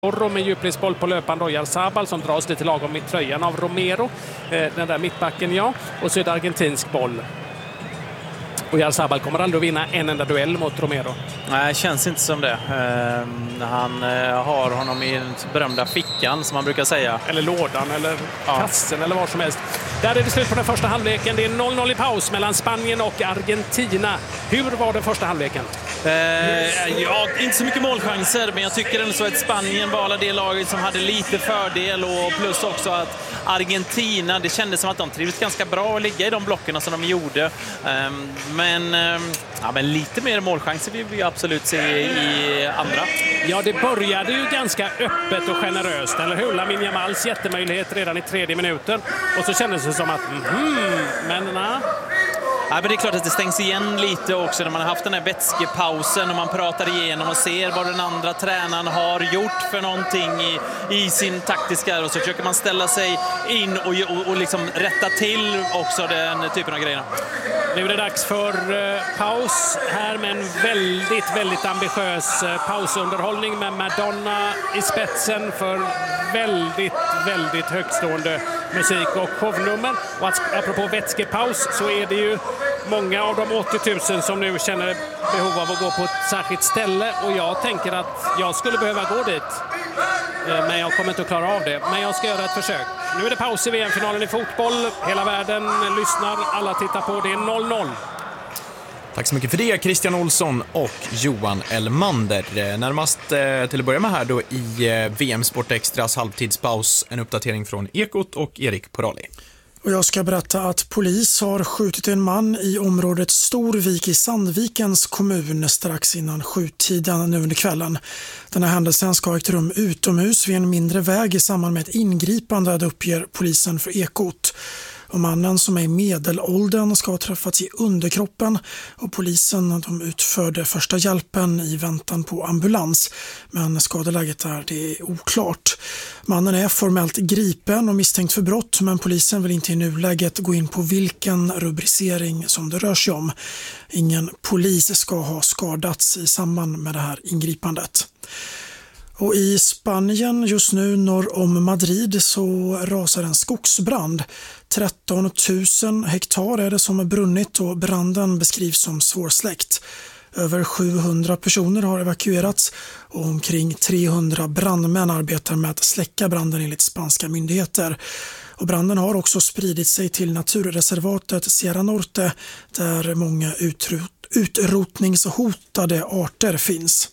Porro med djupledsboll på löpande och Jarzabal som dras lite lagom i tröjan av Romero. Den där mittbacken, ja. Och så är det argentinsk boll. Och Jarzabal kommer aldrig att vinna en enda duell mot Romero. Nej, känns inte som det. Han har honom i den berömda fickan, som man brukar säga. Eller lådan, eller kassen, eller vad som helst. Där är det slut på den första halvleken. Det är 0-0 i paus mellan Spanien och Argentina. Hur var den första halvleken? Ja, inte så mycket målchanser, men jag tycker ändå så att Spanien var det laget som hade lite fördel, och plus också att Argentina, det kändes som att de trivdes ganska bra att ligga i de blockerna som de gjorde. Men lite mer målchanser vill vi absolut se i andra. Ja, det började ju ganska öppet och generöst, eller hur? Lamine Yamals jättemöjlighet redan i 3:e minuten. Och så kändes det som att, men nej. Ja, men det är klart att det stängs igen lite också när man har haft den här vätskepausen och man pratar igenom och ser vad den andra tränaren har gjort för någonting i sin taktiska, och så försöker man ställa sig in och liksom rätta till också den typen av grejerna. Nu är det dags för paus här med en väldigt, väldigt ambitiös pausunderhållning med Madonna i spetsen för väldigt, väldigt högtstående musik och shownummer. Och apropå vätskepaus så är det ju många av de 80 000 som nu känner behov av att gå på ett särskilt ställe, och jag tänker att jag skulle behöva gå dit. Men jag kommer inte att klara av det. Men jag ska göra ett försök. Nu är det paus i VM-finalen i fotboll. Hela världen lyssnar, alla tittar på. Det är 0-0. Tack så mycket för det, Christian Olsson och Johan Elmander. Närmast till att börja med här då i VM Sport Extras halvtidspaus, en uppdatering från Ekot och Erik Porali. Och jag ska berätta att polis har skjutit en man i området Storvik i Sandvikens kommun strax innan 7-tiden nu under kvällen. Den här händelsen ska ha ägt rum utomhus vid en mindre väg i samband med ett ingripande, det uppger polisen för Ekot. Och mannen, som är i medelåldern, ska ha träffats i underkroppen, och polisen utförde första hjälpen i väntan på ambulans. Men skadeläget det är oklart. Mannen är formellt gripen och misstänkt för brott, men polisen vill inte i nuläget gå in på vilken rubricering som det rör sig om. Ingen polis ska ha skadats i samband med det här ingripandet. Och i Spanien just nu norr om Madrid så rasar en skogsbrand. 13 000 hektar är det som är brunnit, och branden beskrivs som svårsläckt. Över 700 personer har evakuerats och omkring 300 brandmän arbetar med att släcka branden enligt spanska myndigheter. Och branden har också spridit sig till naturreservatet Sierra Norte, där många utrotningshotade arter finns.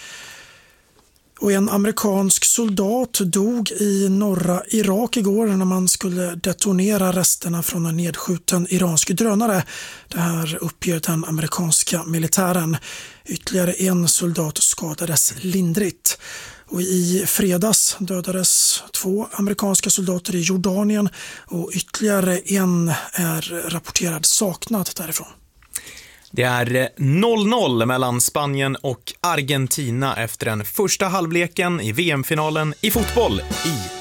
Och en amerikansk soldat dog i norra Irak igår när man skulle detonera resterna från en nedskjuten iransk drönare. Det här uppger den amerikanska militären. Ytterligare en soldat skadades lindrigt. Och i fredags dödades 2 amerikanska soldater i Jordanien, och ytterligare en är rapporterad saknad därifrån. Det är 0-0 mellan Spanien och Argentina efter den första halvleken i VM-finalen i fotboll i